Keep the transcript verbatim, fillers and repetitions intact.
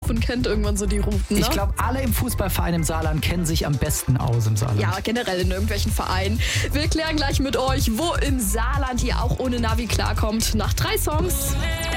Kopf und kennt irgendwann so die Routen. Ne? Ich glaube, alle im Fußballverein im Saarland kennen sich am besten aus im Saarland. Ja, generell in irgendwelchen Vereinen. Wir klären gleich mit euch, wo im Saarland ihr auch ohne Navi klarkommt. Nach drei Songs.